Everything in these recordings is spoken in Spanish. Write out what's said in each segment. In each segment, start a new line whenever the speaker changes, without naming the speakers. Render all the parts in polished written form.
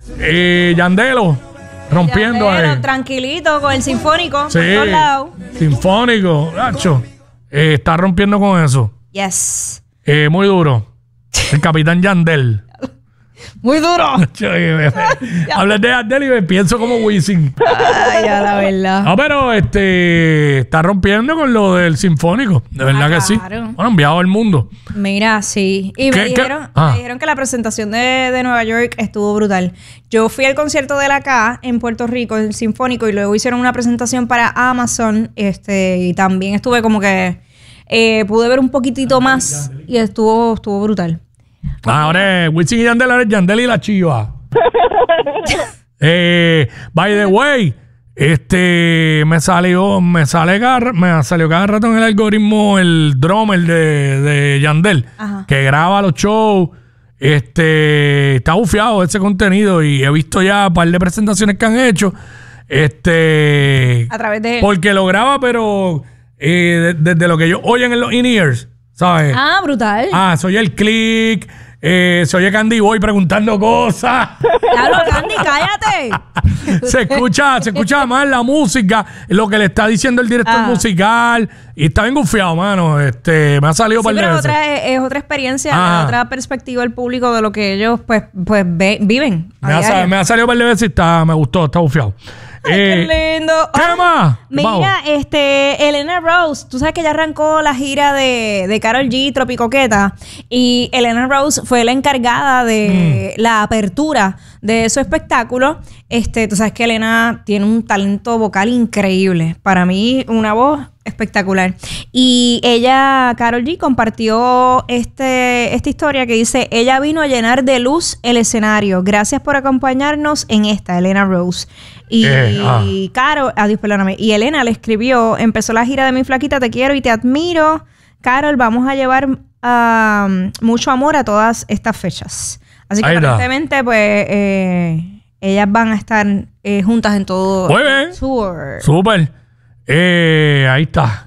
Yandelo, rompiendo ahí.
Tranquilito, con el sinfónico.
Sí,
por todos lados.
sinfónico, Nacho. Está rompiendo con eso.
Yes.
Muy duro. El capitán Yandel.
Muy duro.
Hablas de Yandel y me pienso como Wisin.
Ay, ya, la verdad.
No, pero está rompiendo con lo del sinfónico. De verdad que sí.
Claro.
Bueno, enviado al mundo.
Mira, sí. Y me dijeron que la presentación de Nueva York estuvo brutal. Yo fui al concierto de la K en Puerto Rico, el Sinfónico, y luego hicieron una presentación para Amazon. Y también estuve como que pude ver un poquitito más y estuvo brutal.
Ahora Wisin y Yandel, ahora es Yandel y la Chiva. By the way, me salió cada rato en el algoritmo el drummer de Yandel, que graba los shows. Está bufiado ese contenido y he visto ya un par de presentaciones que han hecho.
A través de él.
Porque lo graba, pero desde lo que ellos oyen en los in-ears, ¿sabes?
Ah, brutal.
Se oye el click, se oye Candy Boy preguntando cosas.
Claro, Candy, cállate.
se escucha más la música, lo que le está diciendo el director musical. Y está bien gufiado, mano. Me ha salido par de veces.
Es otra experiencia, otra perspectiva del público de lo que ellos pues viven.
Me ha salido par de veces y me gustó, está gufiado.
Ay, qué lindo.
¿Qué más?
Mira, Elena Rose, tú sabes que ya arrancó la gira de Karol G, Tropicoqueta, y Elena Rose fue la encargada de la apertura de su espectáculo. Tú sabes que Elena tiene un talento vocal increíble. Para mí, una voz espectacular. Y Karol G, compartió esta historia que dice: ella vino a llenar de luz el escenario. Gracias por acompañarnos en esta, Elena Rose. Y Elena le escribió: empezó la gira de Mi Flaquita, te quiero y te admiro. Karol, vamos a llevar mucho amor a todas estas fechas. Así que aparentemente, pues, ellas van a estar juntas en todo el tour.
Súper. Ahí está.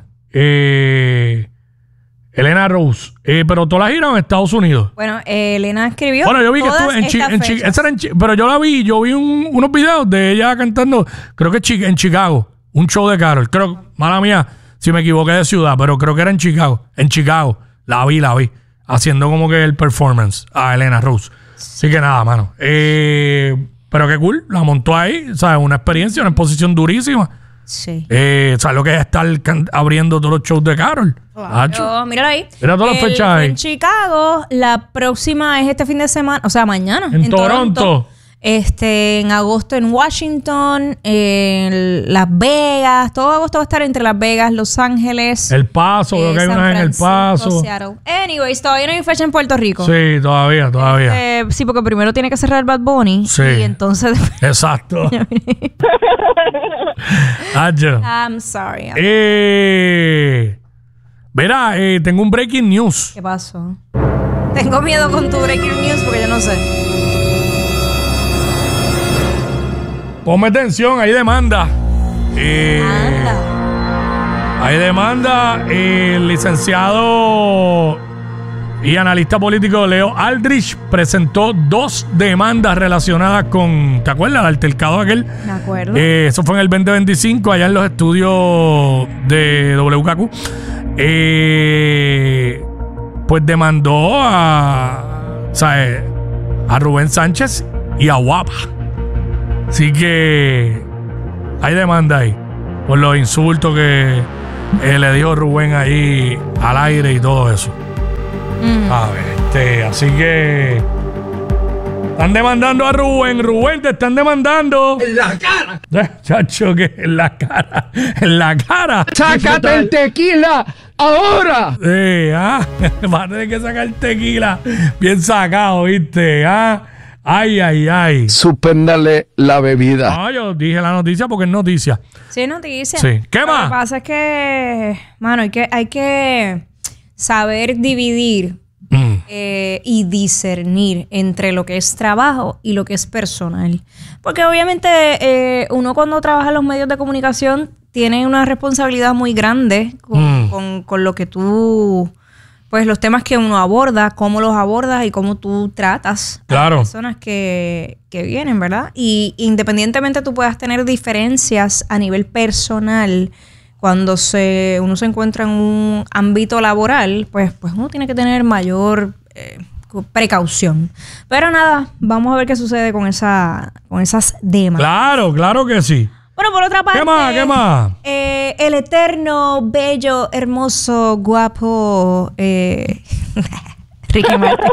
Elena Rose. Pero todas las giras en Estados Unidos.
Bueno, Elena escribió.
Bueno, yo vi que estuvo pero yo vi unos videos de ella cantando, creo que en Chicago. Un show de Karol. Creo, mala mía, si me equivoqué de ciudad, pero creo que era en Chicago. En Chicago. La vi. Haciendo como que el performance a Elena Rose. Así que nada, mano. Pero qué cool. La montó ahí. ¿Sabes? Una experiencia, una exposición durísima.
Sí.
¿Sabes lo que es estar abriendo todos los shows de Karol?
Claro. Míralo ahí.
Mira todas las fechas ahí.
En Chicago, la próxima es este fin de semana, o sea, mañana.
En Toronto.
En agosto en Washington, en Las Vegas. Todo agosto va a estar entre Las Vegas, Los Ángeles.
El Paso, creo que hay una en El Paso.
Seattle. Anyways, todavía no hay fecha en Puerto Rico.
Sí, todavía.
Sí, porque primero tiene que cerrar Bad Bunny.
Sí.
Y entonces...
Exacto.
I'm sorry.
Verá, tengo un breaking news.
¿Qué pasó? Tengo miedo con tu breaking news porque yo no sé.
Ponme atención, hay demanda. Hay demanda. El licenciado y analista político Leo Aldrich presentó 2 demandas relacionadas con, ¿te acuerdas? El altercado aquel.
Me acuerdo.
Eso fue en el 2025, allá en los estudios de WKQ. Pues demandó a Rubén Sánchez y a Guapa. Así que hay demanda ahí por los insultos que le dijo Rubén ahí al aire y todo eso. Así que están demandando a Rubén. Rubén, te están demandando.
En la cara.
Chacho, que en la cara. En la cara.
¡Sácate el tequila ahora!
Sí, va a tener que sacar tequila bien sacado, ¿viste? Ay.
Suspéndale la bebida.
No, yo dije la noticia porque es noticia.
Sí, es noticia.
Sí. ¿Qué más?
Lo que pasa es que, mano, hay que saber dividir y discernir entre lo que es trabajo y lo que es personal. Porque obviamente uno cuando trabaja en los medios de comunicación tiene una responsabilidad muy grande con lo que tú pues los temas que uno aborda, cómo los abordas y cómo tú tratas a las personas que vienen, ¿verdad? Y independientemente tú puedas tener diferencias a nivel personal, cuando uno se encuentra en un ámbito laboral, pues uno tiene que tener mayor precaución. Pero nada, vamos a ver qué sucede con esas demandas.
Claro que sí.
Bueno, por otra parte,
¿Qué más?
El eterno, bello, hermoso, guapo Ricky Martin.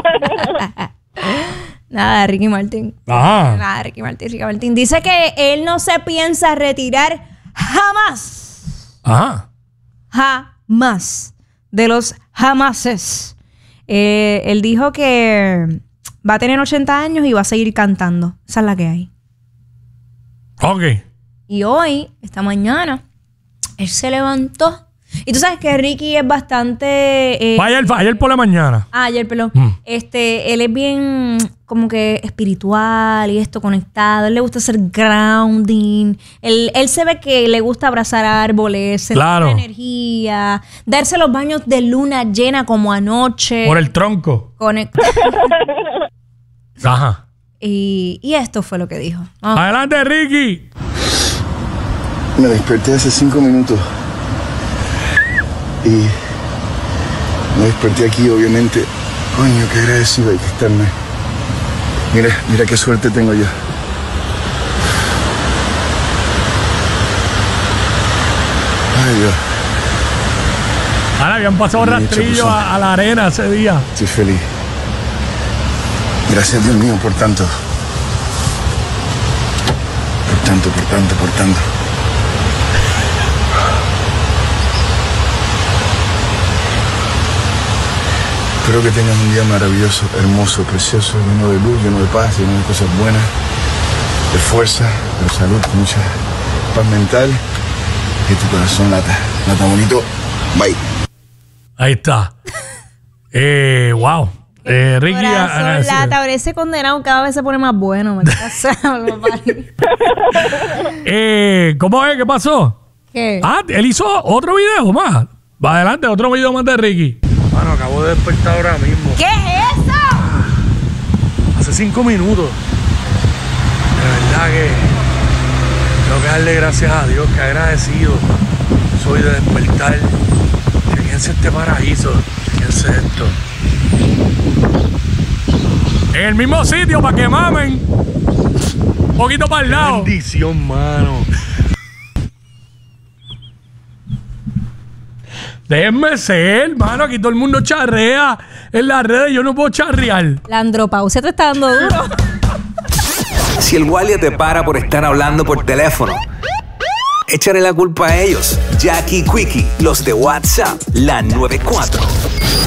Nada, Ricky Martin.
Ajá.
Nada, Ricky Martin. Dice que él no se piensa retirar jamás.
Ajá.
Jamás. De los jamases. Él dijo que va a tener 80 años y va a seguir cantando. Esa es la que hay.
Ok.
Y hoy, esta mañana, él se levantó. Y tú sabes que Ricky es bastante...
ayer por la mañana.
Ayer, perdón. Él es bien como que espiritual y esto, conectado. Él le gusta hacer grounding. Él se ve que le gusta abrazar árboles, sentir la energía, darse los baños de luna llena como anoche.
Por el tronco. Ajá.
Y esto fue lo que dijo.
Adelante, Ricky.
Me desperté hace 5 minutos y me desperté aquí, obviamente. Coño, qué agradecido hay que estarme. Mira qué suerte tengo yo. Ay, Dios.
Ahora habían pasado rastrillo a la arena ese día.
Estoy feliz. Gracias, Dios mío, por tanto. Por tanto. Espero que tengas un día maravilloso, hermoso, precioso, lleno de luz, lleno de paz, lleno de cosas buenas, de fuerza, de salud, mucha paz mental. Que tu corazón lata bonito. Bye.
Ahí está. Wow. Ricky.
Corazón lata, ahora ese condenado cada vez se pone más bueno.
¿Cómo es? ¿Qué pasó?
¿Qué?
Él hizo otro video más. Va adelante, otro video más de Ricky. Bueno, acabo de despertar ahora mismo.
¿Qué es eso?
Hace 5 minutos. De verdad que tengo que darle gracias a Dios, que agradecido soy de despertar. Fíjense este paraíso. Fíjense esto. En el mismo sitio para que mamen. Un poquito para el lado. Bendición, mano. Déjenme ser, mano. Aquí todo el mundo charrea en las redes. Yo no puedo charrear.
La andropausia te está dando duro.
Si el guardia te para por estar hablando por teléfono, échale la culpa a ellos. Jackie Quickie, los de WhatsApp, la 94.